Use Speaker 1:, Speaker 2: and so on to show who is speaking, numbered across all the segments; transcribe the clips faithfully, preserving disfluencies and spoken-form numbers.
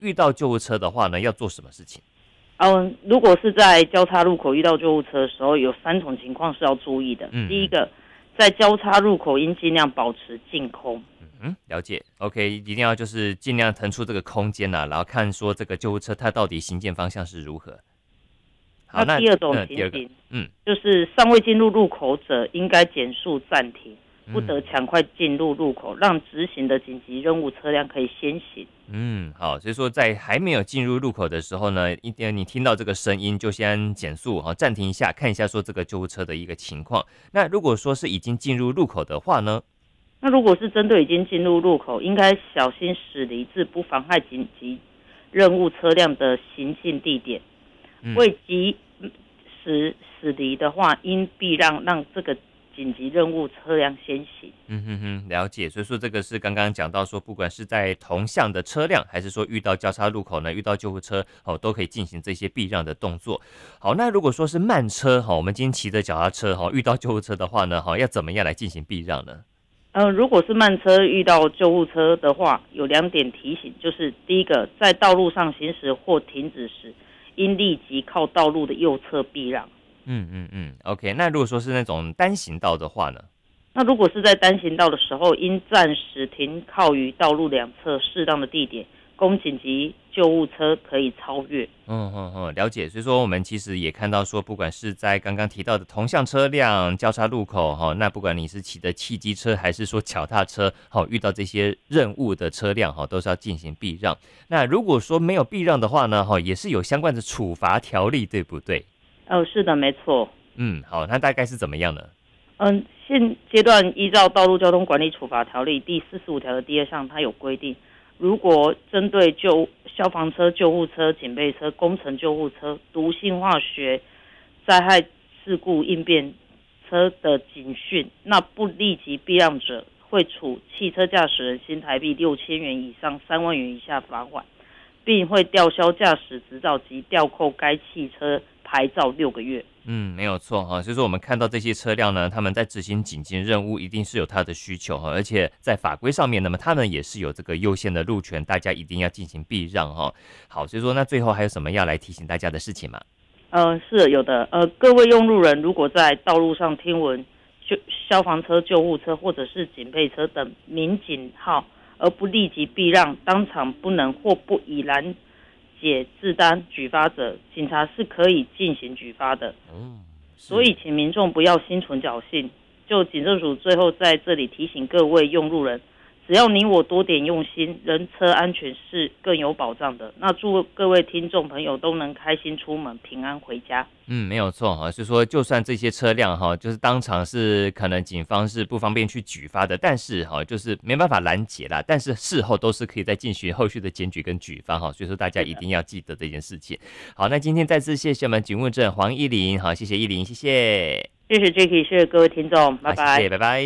Speaker 1: 遇到救护车的话呢，要做什么事情？
Speaker 2: 嗯，如果是在交叉路口遇到救护车的时候，有三种情况是要注意的。嗯、第一个，在交叉路口应尽量保持净空。
Speaker 1: 嗯，了解。OK， 一定要就是尽量腾出这个空间啊，然后看说这个救护车它到底行进方向是如何。好，
Speaker 2: 那第二种情形，嗯，就是尚未进入路口者应该减速暂停，不得抢快进入路口，让直行的紧急任务车辆可以先行。
Speaker 1: 嗯，好，所以说在还没有进入路口的时候呢，一定你听到这个声音就先减速，好，暂停一下，看一下说这个救护车的一个情况。那如果说是已经进入路口的话呢？
Speaker 2: 那如果是针对已经进入路口，应该小心驶离至不妨害紧急任务车辆的行进地点。未及时驶离的话，应避让，让这个紧急任务车辆先行。
Speaker 1: 嗯哼哼，了解。所以说这个是刚刚讲到说，不管是在同向的车辆，还是说遇到交叉路口呢，遇到救护车哦，都可以进行这些避让的动作。好，那如果说是慢车哈，我们今天骑着脚踏车哈，遇到救护车的话呢，哈，要怎么样来进行避让呢？
Speaker 2: 呃，如果是慢车遇到救护车的话，有两点提醒，就是第一个，在道路上行驶或停止时，应立即靠道路的右侧避让。
Speaker 1: 嗯嗯嗯 ，OK。那如果说是那种单行道的话呢？
Speaker 2: 那如果是在单行道的时候，应暂时停靠于道路两侧适当的地点，供紧急救护车可以超越。
Speaker 1: 嗯嗯嗯，了解。所以说我们其实也看到说，不管是在刚刚提到的同向车辆交叉路口哈，那不管你是骑的汽机车还是说脚踏车，好，遇到这些任务的车辆哈，都是要进行避让。那如果说没有避让的话呢，哈，也是有相关的处罚条例，对不对？
Speaker 2: 哦，是的，没错。
Speaker 1: 嗯，好，那大概是怎么样呢？
Speaker 2: 嗯，现阶段依照《道路交通管理处罚条例》第四十五条的第二项，它有规定，如果针对救消防车、救护车、警备车、工程救护车、毒性化学灾害事故应变车的警讯，那不立即避让者，会处汽车驾驶人新台币六千元以上三万元以下罚款，并会吊销驾驶执照及吊扣该汽车牌照六个月。
Speaker 1: 嗯，没有错哈，所以说我们看到这些车辆呢，他们在执行紧急任务，一定是有它的需求哈，而且在法规上面，那么他们也是有这个优先的路权，大家一定要进行避让哈。好，所以说那最后还有什么要来提醒大家的事情吗？
Speaker 2: 呃，是有的，呃，各位用路人如果在道路上听闻就消防车、救护车或者是警备车等鸣警号而不立即避让，当场不能或不以拦解自担举发者，警察是可以进行举发的。嗯，所以请民众不要心存侥幸。就警政署最后在这里提醒各位用路人，只要你我多点用心，人车安全是更有保障的。那祝各位听众朋友都能开心出门，平安回家。
Speaker 1: 嗯，没有错哈，是说就算这些车辆哈，就是当场是可能警方是不方便去举发的，但是哈，就是没办法拦截啦，但是事后都是可以再进行后续的检举跟举发哈，所以说大家一定要记得这件事情。好，那今天再次谢谢我们警务证黄依林，好，谢谢依林，谢谢，
Speaker 2: 谢谢 Jacky， 谢谢各位听众，拜拜，
Speaker 1: 谢谢，拜拜。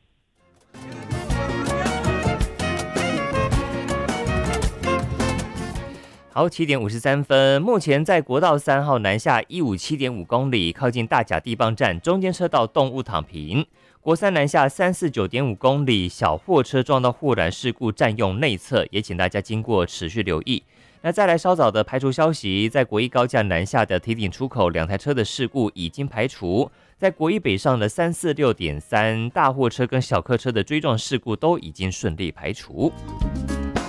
Speaker 1: 好，七点五十三分，目前在国道三号南下一五七点五公里，靠近大甲地磅站中间车道动物躺平。国三南下三四九点五公里，小货车撞到护栏事故占用内侧，也请大家经过持续留意。那再来稍早的排除消息，在国一高架南下的堤顶出口两台车的事故已经排除，在国一北上的三四六点三大货车跟小客车的追撞事故都已经顺利排除。